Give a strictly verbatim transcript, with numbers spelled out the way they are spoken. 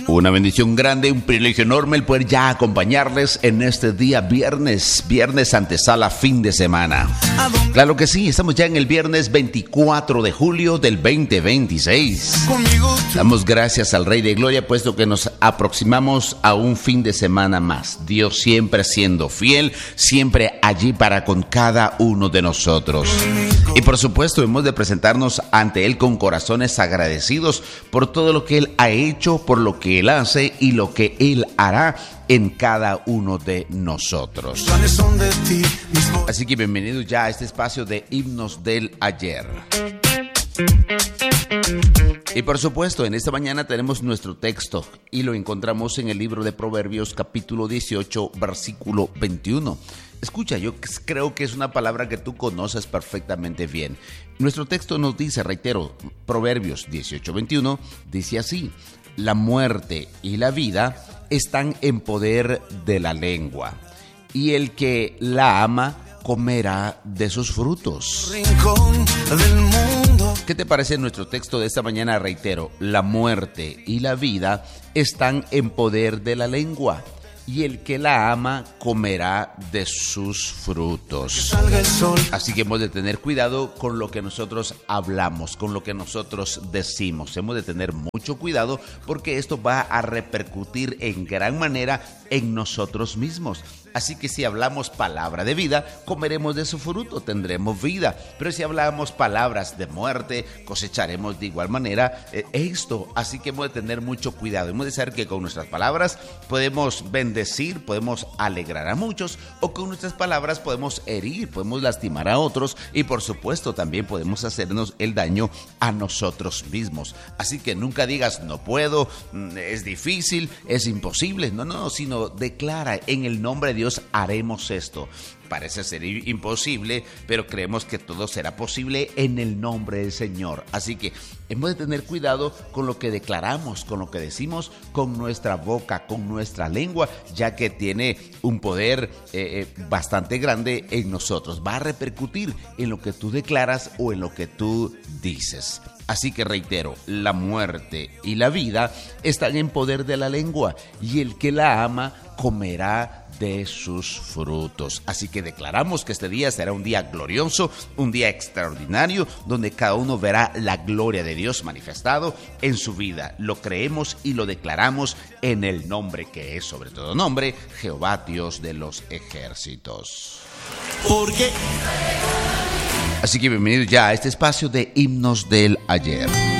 Una bendición grande, un privilegio enorme el poder ya acompañarles en este día viernes, viernes antesala fin de semana. Claro que sí, estamos ya en el viernes veinticuatro de julio del veinte veintiséis. Damos gracias al Rey de Gloria, puesto que nos aproximamos a un fin de semana más. Dios siempre siendo fiel, siempre allí para con cada uno de nosotros. Y por supuesto hemos de presentarnos ante Él con corazones agradecidos por todo lo que Él ha hecho, por lo que Él hace y lo que Él hará en cada uno de nosotros. Así que bienvenidos ya a este espacio de Himnos del Ayer. Y por supuesto, en esta mañana tenemos nuestro texto y lo encontramos en el libro de Proverbios, capítulo dieciocho, versículo veintiuno. Escucha, yo creo que es una palabra que tú conoces perfectamente bien. Nuestro texto nos dice, reitero, Proverbios dieciocho veintiuno, dice así: la muerte y la vida están en poder de la lengua, y el que la ama comerá de sus frutos. ¿Qué te parece nuestro texto de esta mañana? Reitero, la muerte y la vida están en poder de la lengua, y el que la ama comerá de sus frutos. Así que hemos de tener cuidado con lo que nosotros hablamos, con lo que nosotros decimos. Hemos de tener mucho cuidado porque esto va a repercutir en gran manera en nosotros mismos. Así que si hablamos palabra de vida, comeremos de su fruto, tendremos vida. Pero si hablamos palabras de muerte, cosecharemos de igual manera eh, esto. Así que hemos de tener mucho cuidado. Hemos de saber que con nuestras palabras podemos bendecir, podemos alegrar a muchos, o con nuestras palabras podemos herir, podemos lastimar a otros, y por supuesto también podemos hacernos el daño a nosotros mismos. Así que nunca digas no puedo, es difícil, es imposible. No, no, sino declara en el nombre de Dios haremos esto. Parece ser imposible, pero creemos que todo será posible en el nombre del Señor. Así que hemos de tener cuidado con lo que declaramos, con lo que decimos, con nuestra boca, con nuestra lengua, ya que tiene un poder eh, bastante grande en nosotros. Va a repercutir en lo que tú declaras o en lo que tú dices. Así que reitero, la muerte y la vida están en poder de la lengua, y el que la ama comerá de sus frutos. Así que declaramos que este día será un día glorioso, un día extraordinario, donde cada uno verá la gloria de Dios manifestado en su vida. Lo creemos y lo declaramos en el nombre que es sobre todo nombre, Jehová Dios de los ejércitos. Porque... Así que bienvenidos ya a este espacio de Himnos del Ayer.